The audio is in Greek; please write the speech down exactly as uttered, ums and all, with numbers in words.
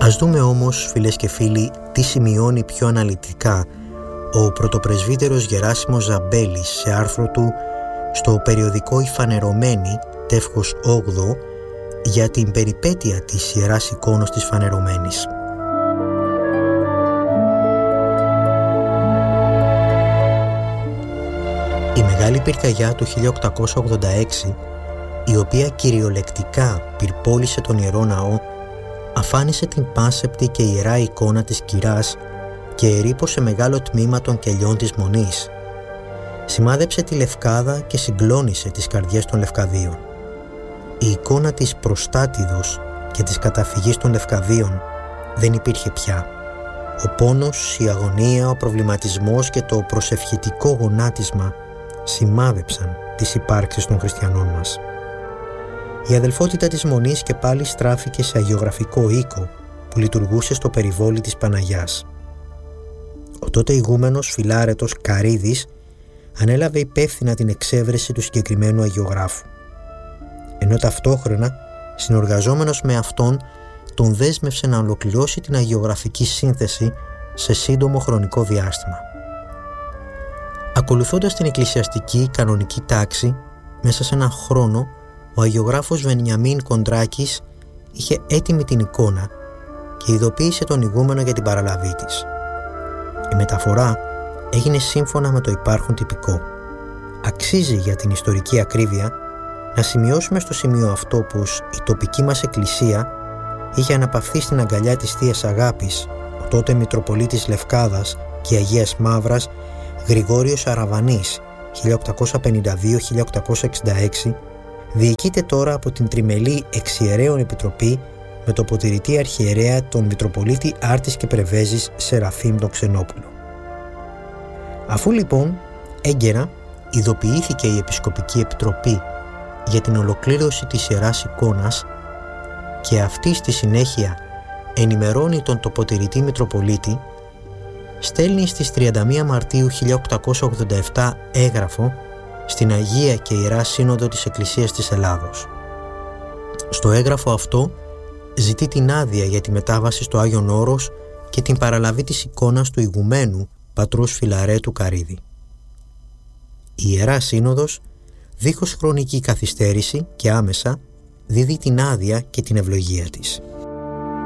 Ας δούμε όμως, φίλες και φίλοι, τι σημειώνει πιο αναλυτικά ο πρωτοπρεσβύτερος Γεράσιμος Ζαμπέλης σε άρθρο του στο περιοδικό «Η Φανερωμένη», τεύχος όγδοο, για την περιπέτεια της Ιεράς Εικόνος της Φανερωμένης. Η Μεγάλη Πυρκαγιά του χίλια οκτακόσια ογδόντα έξι, η οποία κυριολεκτικά πυρπόλησε τον Ιερό Ναό, αφάνισε την πάσεπτη και ιερά εικόνα της κυράς και ερείπωσε μεγάλο τμήμα των κελιών της Μονής. Σημάδεψε τη Λευκάδα και συγκλώνησε τις καρδιές των Λευκαδίων. Η εικόνα της προστάτηδος και της καταφυγής των Λευκαδίων δεν υπήρχε πια. Ο πόνος, η αγωνία, ο προβληματισμός και το προσευχητικό γονάτισμα σημάδεψαν τις υπάρξεις των χριστιανών μας. Η αδελφότητα της Μονής και πάλι στράφηκε σε αγιογραφικό οίκο που λειτουργούσε στο περιβόλι της Παναγιάς. Ο τότε ηγούμενος Φιλάρετος Καρύδης ανέλαβε υπεύθυνα την εξέβρεση του συγκεκριμένου αγιογράφου, ενώ ταυτόχρονα, συνεργαζόμενος με αυτόν, τον δέσμευσε να ολοκληρώσει την αγιογραφική σύνθεση σε σύντομο χρονικό διάστημα. Ακολουθώντας την εκκλησιαστική κανονική τάξη, μέσα σε έναν χρόνο, ο αγιογράφος Βενιαμίν Κοντράκης είχε έτοιμη την εικόνα και ειδοποίησε τον ηγούμενο για την παραλαβή της. Η μεταφορά έγινε σύμφωνα με το υπάρχον τυπικό. Αξίζει για την ιστορική ακρίβεια να σημειώσουμε στο σημείο αυτό πως η τοπική μας εκκλησία είχε αναπαυθεί στην αγκαλιά της Θείας Αγάπης ο τότε Μητροπολίτης Λευκάδας και Αγίας Μαύρας Γρηγόριος Αραβανής χίλια οκτακόσια πενήντα δύο με χίλια οκτακόσια εξήντα έξι, διοικείται τώρα από την Τριμελή Εξιερέων Επιτροπή με τοποτηρητή αρχιερέα τον Μητροπολίτη Άρτης και Πρεβέζης Σεραφείμ τον Ξενόπουλο. Αφού λοιπόν έγκαιρα ειδοποιήθηκε η Επισκοπική Επιτροπή για την ολοκλήρωση της Ιεράς Εικόνας και αυτή στη συνέχεια ενημερώνει τον τοποτηρητή Μητροπολίτη, στέλνει στις τριάντα μία Μαρτίου χίλια οκτακόσια ογδόντα επτά έγγραφο στην Αγία και Ιερά Σύνοδο της Εκκλησίας της Ελλάδος. Στο έγγραφο αυτό ζητεί την άδεια για τη μετάβαση στο Άγιον Όρος και την παραλαβή της εικόνας του ηγουμένου πατρός Φιλαρέτου Καρύδη. Η Ιερά Σύνοδος, δίχως χρονική καθυστέρηση και άμεσα, δίδει την άδεια και την ευλογία της.